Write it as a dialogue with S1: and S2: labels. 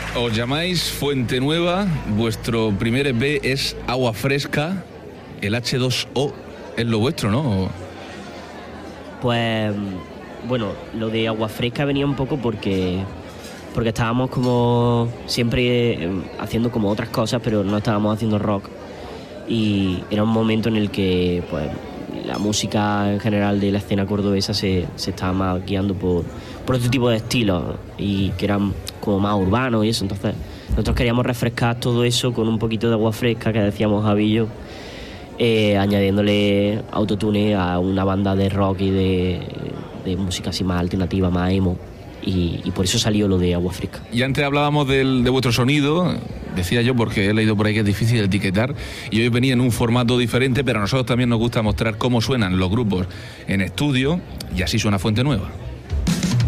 S1: Os llamáis Fuente Nueva, vuestro primer EP es Agua Fresca, el H2O es lo vuestro, ¿no?
S2: Pues bueno, lo de Agua Fresca venía un poco porque estábamos como siempre haciendo como otras cosas, pero no estábamos haciendo rock, y era un momento en el que pues la música en general de la escena cordobesa se estaba más guiando por otro tipo de estilos, y que eran como más urbanos y eso. Entonces nosotros queríamos refrescar todo eso con un poquito de Agua Fresca, que decíamos Javillo, añadiéndole autotune a una banda de rock y de música así más alternativa, más emo, y por eso salió lo de Agua Fresca.
S1: Y antes hablábamos de vuestro sonido, decía yo, porque he leído por ahí que es difícil etiquetar, y hoy venía en un formato diferente, pero a nosotros también nos gusta mostrar cómo suenan los grupos en estudio, y así suena Fuente Nueva.